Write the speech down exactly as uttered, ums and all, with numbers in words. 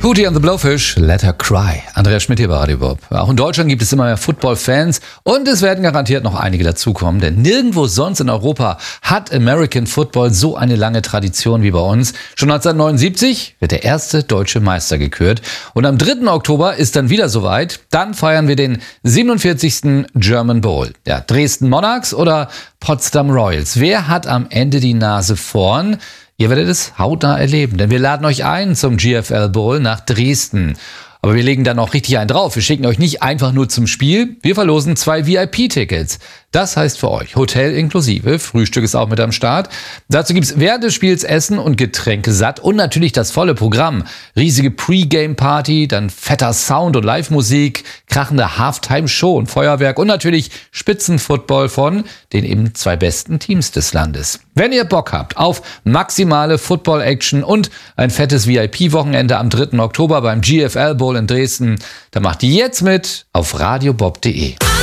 Hootie and the Blowfish, Let Her Cry. Andreas Schmidt hier bei Radio Bob. Auch in Deutschland gibt es immer mehr Football-Fans und es werden garantiert noch einige dazukommen, denn nirgendwo sonst in Europa hat American Football so eine lange Tradition wie bei uns. Schon neunzehnhundertneunundsiebzig wird der erste deutsche Meister gekürt und am dritten Oktober ist dann wieder soweit. Dann feiern wir den siebenundvierzigsten German Bowl. Ja, Dresden Monarchs oder Potsdam Royals. Wer hat am Ende die Nase vorn? Ihr werdet es hautnah erleben, denn wir laden euch ein zum G F L Bowl nach Dresden. Aber wir legen dann auch richtig einen drauf. Wir schicken euch nicht einfach nur zum Spiel. Wir verlosen zwei V I P-Tickets. Das heißt für euch Hotel inklusive. Frühstück ist auch mit am Start. Dazu gibt's während des Spiels Essen und Getränke satt und natürlich das volle Programm. Riesige Pre-Game-Party, dann fetter Sound und Live-Musik, krachende Halftime-Show und Feuerwerk und natürlich Spitzenfootball von den eben zwei besten Teams des Landes. Wenn ihr Bock habt auf maximale Football-Action und ein fettes V I P-Wochenende am dritten Oktober beim G F L Bowl in Dresden, dann macht jetzt mit auf radiobob punkt de.